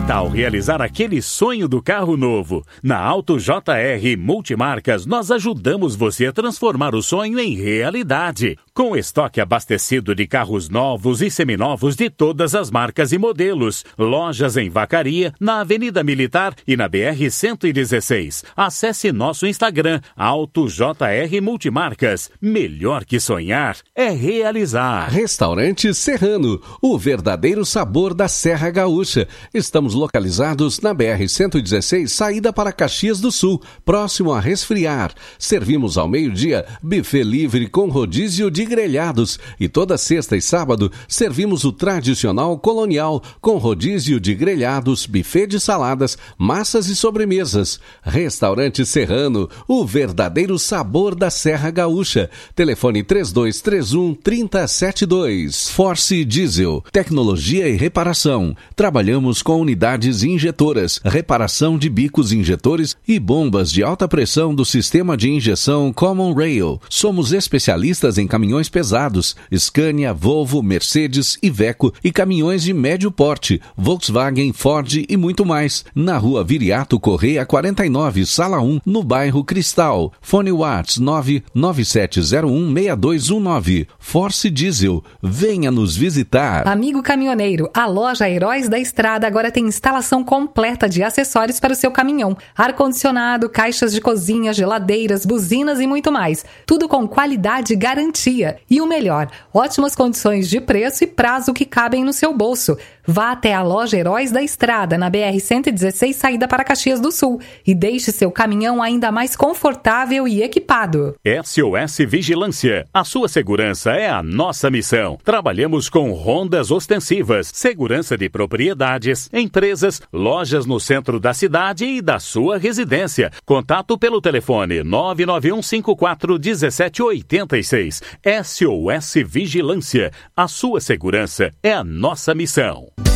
tal realizar aquele sonho do carro novo? Na Auto JR Multimarcas, nós ajudamos você a transformar o sonho em realidade. Com estoque abastecido de carros novos e seminovos de todas as marcas e modelos. Lojas em Vacaria, na Avenida Militar e na BR-116. Acesse nosso Instagram, Auto JR Multimarcas. Melhor que sonhar é realizar. Restaurante Serrano, o verdadeiro sabor da Serra Gaúcha. Estamos localizados na BR-116, saída para Caxias do Sul, próximo a Resfriar. Servimos ao meio-dia buffet livre com rodízio de grelhados e toda sexta e sábado servimos o tradicional colonial com rodízio de grelhados, buffet de saladas, massas e sobremesas. Restaurante Serrano, o verdadeiro sabor da Serra Gaúcha. Telefone 3231-3072. Force Diesel, tecnologia e reparação. Trabalhamos com unidades injetoras, reparação de bicos injetores e bombas de alta pressão do sistema de injeção Common Rail. Somos especialistas em caminhões pesados, Scania, Volvo, Mercedes, Iveco e caminhões de médio porte, Volkswagen, Ford e muito mais. Na rua Viriato Correia 49, Sala 1, no bairro Cristal. Fone WhatsApp 997016219. Force Diesel, venha nos visitar. Amigo caminhoneiro, a loja Heróis da Estrada agora tem instalação completa de acessórios para o seu caminhão. Ar-condicionado, caixas de cozinha, geladeiras, buzinas e muito mais. Tudo com qualidade e garantia. E o melhor, ótimas condições de preço e prazo que cabem no seu bolso. Vá até a loja Heróis da Estrada, na BR-116, saída para Caxias do Sul. E deixe seu caminhão ainda mais confortável e equipado. SOS Vigilância. A sua segurança é a nossa missão. Trabalhamos com rondas ostensivas, segurança de propriedades, empresas, lojas no centro da cidade e da sua residência. Contato pelo telefone 991541786. SOS Vigilância. A sua segurança é a nossa missão.